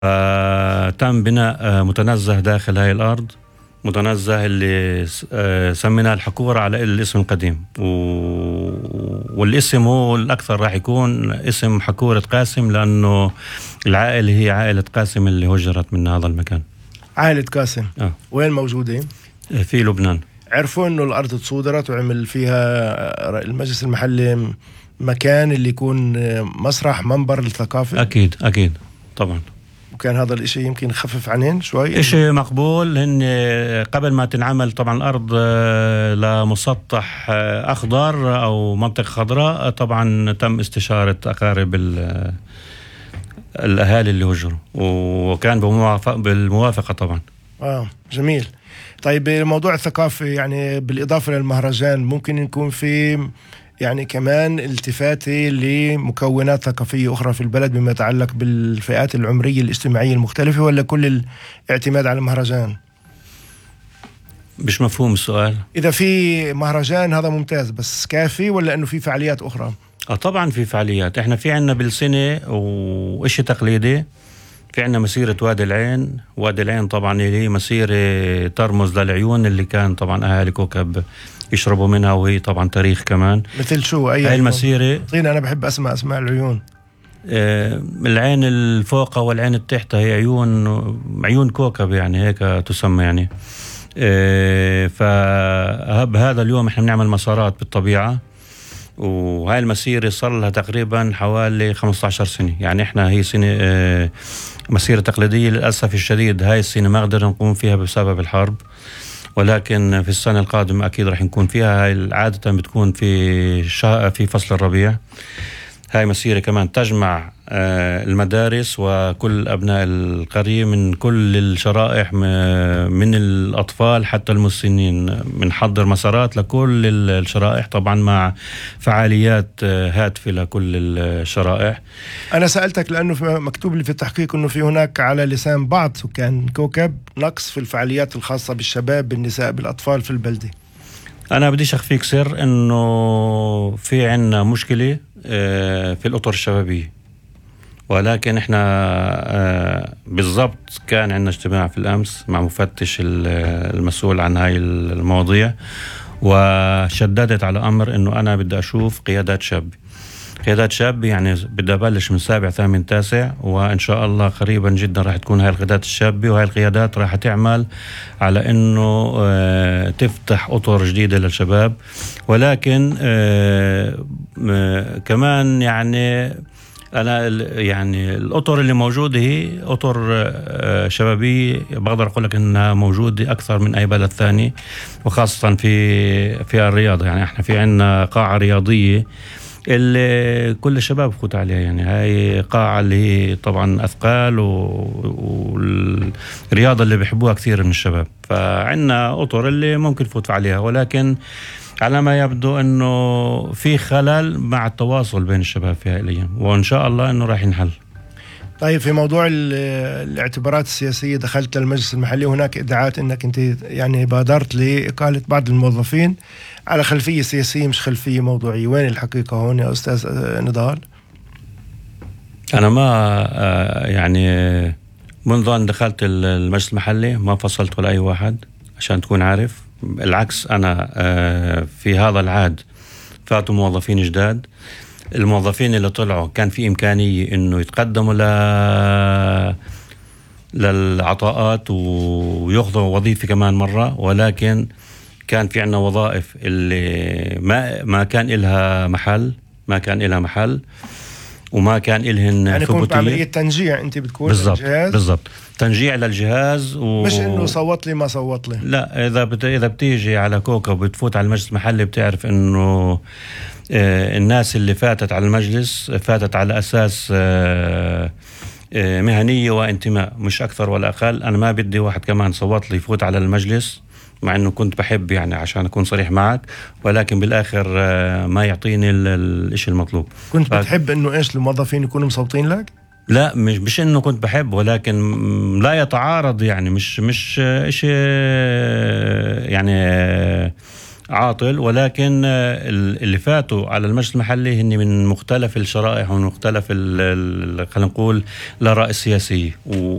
تم بناء متنزه داخل هاي الأرض، متنزه اللي سميناه الحكورة على الاسم القديم، والاسم هو الأكثر راح يكون اسم حكورة قاسم، لأنه العائلة هي عائلة قاسم اللي هجرت من هذا المكان. عائلة قاسم وين موجودة؟ في لبنان. عرفوا إنه الأرض تصودرت وعمل فيها المجلس المحلي مكان اللي يكون مسرح منبر للثقافة؟ أكيد طبعا. وكان هذا الاشي يمكن يخفف عنين شوي، اشي مقبول. هن قبل ما تنعمل طبعا الارض لمسطح اخضر او منطقة خضراء، طبعا تم استشارة اقارب الاهالي اللي هجروا، وكان بالموافقة طبعا. جميل. طيب موضوع الثقافة، يعني بالاضافة للمهرجان ممكن يكون في يعني كمان التفاتة لمكونات ثقافية أخرى في البلد بما يتعلق بالفئات العمرية الاجتماعية المختلفة، ولا كل الاعتماد على المهرجان؟ مش مفهوم السؤال. إذا في مهرجان هذا ممتاز، بس كافي ولا أنه في فعاليات أخرى؟ طبعا في فعاليات. احنا في عنا بالسنة وإشي تقليدي، في عنا مسيرة وادي العين. وادي العين طبعا اللي هي مسيرة ترمز للعيون اللي كان طبعا أهالي كوكب يشربوا منها، وهي طبعا تاريخ كمان. مثل شو؟ هاي المسيرة أنا بحب أسمع العيون. العين الفوقة والعين التحتة هي عيون كوكب، يعني هيك تسمى يعني. فبهذا اليوم احنا بنعمل مسارات بالطبيعة، وهاي المسيرة صار لها تقريبا حوالي 15 سنة. يعني احنا هي سنة مسيرة تقليدية. للأسف الشديد هاي السنة ما قدرنا نقوم فيها بسبب الحرب، ولكن في السنة القادمة أكيد رح نكون فيها. هاي عادة بتكون في فصل الربيع. هاي مسيرة كمان تجمع المدارس وكل أبناء القرية من كل الشرائح، من الأطفال حتى المسنين. بنحضر مسارات لكل الشرائح طبعا، مع فعاليات هادفة لكل الشرائح. أنا سألتك لأنه مكتوب لي في التحقيق أنه في هناك على لسان بعض سكان كوكب نقص في الفعاليات الخاصة بالشباب، بالنساء، بالأطفال في البلدة. أنا بديش أخفيك سر أنه في عنا مشكلة في الأطر الشبابية، ولكن احنا بالضبط كان عندنا اجتماع في الأمس مع مفتش المسؤول عن هاي المواضيع، وشددت على أمر أنه أنا بدي أشوف قيادات شاب، يعني بدي أبلش من 7 8 9، وإن شاء الله قريبا جدا راح تكون هاي القيادات الشابة، وهاي القيادات راح تعمل على أنه تفتح أطر جديدة للشباب. ولكن كمان يعني أنا يعني الأطر اللي موجودة هي أطر شبابية، بقدر أقول لك إنها موجودة أكثر من أي بلد ثاني، وخاصة في الرياضة. يعني إحنا في عنا قاعة رياضية اللي كل الشباب فوت عليها. يعني هاي قاعة اللي هي طبعا أثقال والرياضة اللي بيحبوها كثير من الشباب. فعنا أطر اللي ممكن فوت عليها، ولكن على ما يبدو أنه في خلل مع التواصل بين الشباب في هاي الأيام، وإن شاء الله أنه راح ينحل. طيب في موضوع الاعتبارات السياسية، دخلت المجلس المحلي، هناك إدعاءات أنك أنت يعني بادرت لإقالة بعض الموظفين على خلفية سياسية مش خلفية موضوعية. وين الحقيقة هون يا أستاذ نضال؟ أنا ما يعني منذ أن دخلت المجلس المحلي ما فصلت ولا أي واحد، عشان تكون عارف. العكس، أنا في هذا العهد فاتوا موظفين جداد. الموظفين اللي طلعوا كان في إمكانية إنه يتقدموا للعطاءات ويأخذوا وظيفة كمان مرة، ولكن كان في عنا وظائف اللي ما كان إلها محل وما كان إلهن يعني ثبوتية. كنت عملية تنجيع أنت بتقول؟ بالضبط تنجيع للجهاز مش إنه صوت لي ما صوت لي. لا، إذا بتيجي على كوكب وبتفوت على المجلس المحلي بتعرف إنه الناس اللي فاتت على المجلس فاتت على أساس مهنية وانتماء، مش أكثر ولا أقل. أنا ما بدي واحد كمان صوت لي يفوت على المجلس، مع أنه كنت بحب يعني عشان أكون صريح معك، ولكن بالآخر ما يعطيني الإشي المطلوب. كنت بتحب إنه إيش الموظفين يكونوا مصوتين لك؟ لا، مش إنه كنت بحب، ولكن لا يتعارض. يعني مش إشي يعني عاطل، ولكن اللي فاتوا على المجلس المحلي هن من مختلف الشرائح ومن مختلف خلينا نقول الآراء السياسية.